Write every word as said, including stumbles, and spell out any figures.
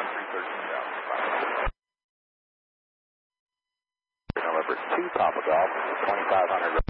one three thirteen down. November two, Papa Golf, twenty-five hundred.